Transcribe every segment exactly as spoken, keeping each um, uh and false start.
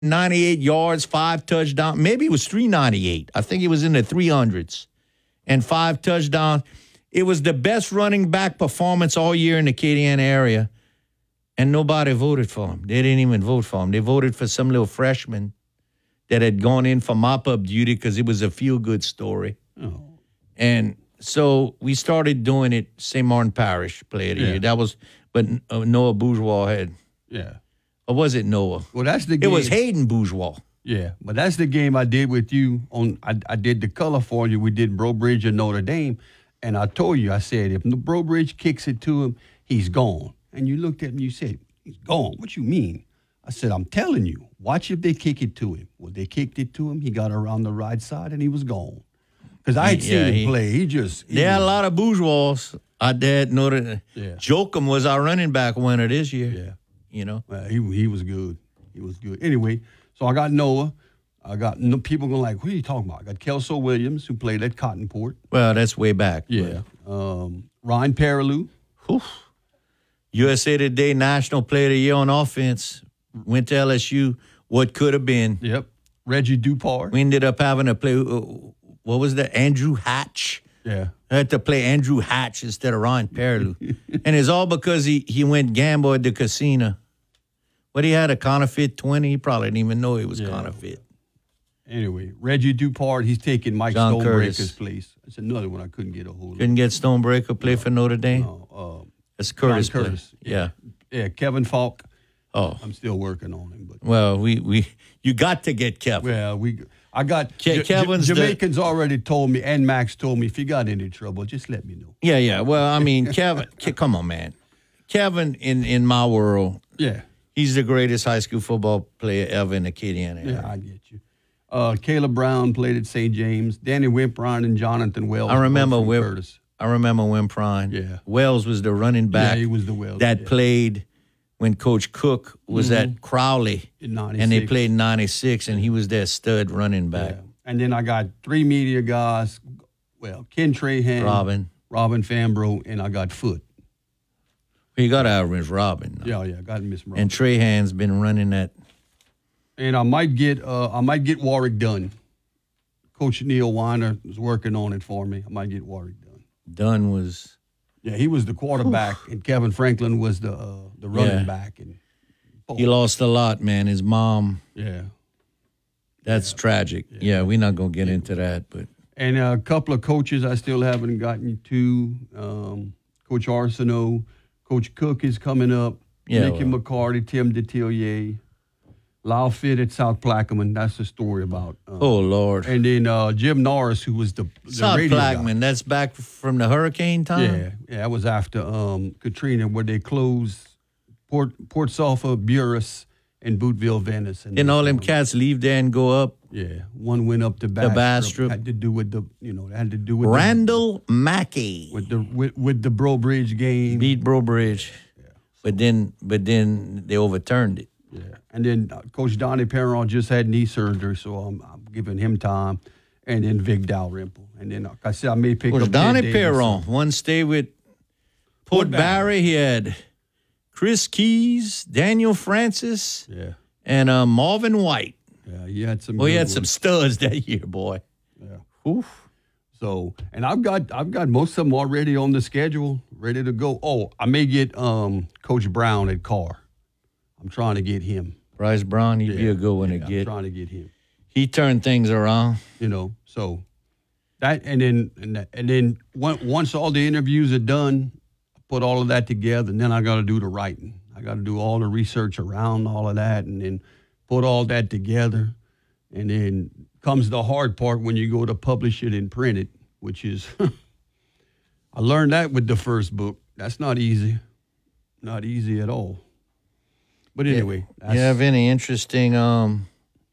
ninety-eight yards, five touchdowns. Maybe it was three ninety-eight. I think it was in the three hundreds. And five touchdowns. It was the best running back performance all year in the Acadiana area. And nobody voted for him. They didn't even vote for him. They voted for some little freshman that had gone in for mop-up duty because it was a feel-good story. Oh. And so we started doing it. Saint Martin Parish played it. Yeah. That was, but uh, Noah Bourgeois had. Yeah. Or was it Noah? Well, that's the It game. was Hayden Bourgeois. Yeah, but that's the game I did with you on. I, I did the color for you. We did Bro Bridge and Notre Dame, and I told you, I said, if Bro Bridge kicks it to him, he's gone. And you looked at me, and you said, he's gone. What you mean? I said, I'm telling you. Watch if they kick it to him. Well, they kicked it to him. He got around the right side, and he was gone. Because I had He- seen yeah, him he- play. He just he There are a was- lot of Bourgeois. I did know that. Yeah. Jokum was our running back winner this year. Yeah. You know? Well, he he was good. He was good. Anyway, so I got Noah. I got no, people going like, what are you talking about? I got Kelso Williams, who played at Cottonport. Well, that's way back. Yeah. Um, Ryan Perilou. Whew. U S A Today National Player of the Year on offense. Went to L S U. What could have been. Yep. Reggie Dupart. We ended up having to play, uh, what was that? Andrew Hatch. Yeah. I had to play Andrew Hatch instead of Ryan Perilou. And it's all because he, he went gamble at the casino. But he had a counterfeit twenty. He probably didn't even know it was Yeah. counterfeit. Anyway, Reggie Dupart, he's taking Mike John Stonebreaker's Curtis. place. That's another one I couldn't get a hold of. Couldn't get Stonebreaker play for Notre Dame? No, uh, That's Curtis. John play. Curtis. Yeah. Yeah, Kevin Falk. Oh. I'm still working on him, but Well, we, we you got to get Kevin. well, we I got Ke- J- J- Kevin's the- Jamaicans already told me, and Max told me, if you got any trouble, just let me know. Yeah, yeah. Well, I mean, Kevin, Ke- come on, man. Kevin, in, in my world, Yeah, he's the greatest high school football player ever in the Acadiana area. yeah, I get you. Uh, Caleb Brown played at Saint James. Danny Wimprine and Jonathan Wells. I remember both from Wimp, Curtis. I remember Wimprine. Yeah. Wells was the running back. Yeah, he was the Wells. that yeah. played when Coach Cook was Mhm. at Crowley. In ninety-six. And they played in ninety-six, and he was their stud running back. Yeah. And then I got three media guys. Well, Ken Trahan, Robin. Robin Fambro, and I got Foot. You got to average Robin. though. Yeah, yeah, I got Miss Robin. And Trahan's been running that. And I might get uh, I might get Warwick Dunn. Coach Neil Weiner is working on it for me. I might get Warwick Dunn. Dunn was. Yeah, he was the quarterback, and Kevin Franklin was the uh, the running Yeah. back. And He lost a lot, man. His mom. yeah, That's tragic. Yeah. we're not going to get into that, but. and a couple of coaches I still haven't gotten to. Um, Coach Arsenault, Coach Cook is coming up. Yeah, Nicky well. McCarty, Tim Detillier, Lyle Fitt at South Plaquemine. That's the story about. Um, Oh, Lord. And then uh, Jim Norris, who was the, the South radio guy. Plaquemine, that's back from the hurricane time? Yeah, yeah, that was after um, Katrina, where they closed Port Port Sulphur, Buras, and Bootville, Venice. And Didn't all them um, cats leave there and go up? Yeah, one went up to Bastrop. Bastrop. Had to do with the, you know, had to do with Randall Mackey the, with the with, with the Bro Bridge game. beat Bro Bridge, but then but then they overturned it. Yeah, and then uh, Coach Donnie Perron just had knee surgery, so I'm, I'm giving him time. And then Vic Dalrymple, and then like I said, I may pick Was up Donnie Ted Perron Davidson. one stay with Port Port Barre. Barre? He had Chris Keys, Daniel Francis, Yeah, and uh, Marvin White. yeah, he had some. Well, he good had some ones. studs that year, boy. Yeah. Oof. So, and I've got I've got most of them already on the schedule, ready to go. Oh, I may get um, Coach Brown at Carr. I'm trying to get him. Bryce Brown, he'd be Yeah, a good one yeah, to I'm get. trying to get him. He turned things around. You know, so that and then and, that, and then once once all the interviews are done, I put all of that together, and then I got to do the writing. I got to do all the research around all of that, and then put all that together, and then comes the hard part when you go to publish it and print it, which is I learned that with the first book. That's not easy, not easy at all. But anyway, You have any interesting um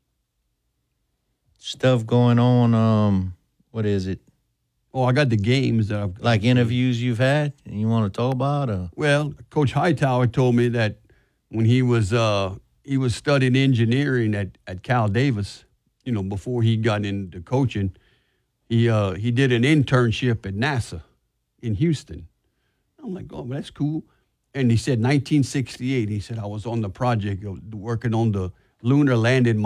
stuff going on? Um, what is it? oh, I got the games that I've Like interviews you've had and you want to talk about? Or? Well, Coach Hightower told me that when he was uh, he was studying engineering at, at Cal Davis, you know, before he got into coaching, he uh, he did an internship at NASA in Houston. I'm like, oh, well, that's cool. And he said nineteen sixty-eight. He said I was on the project of working on the lunar landing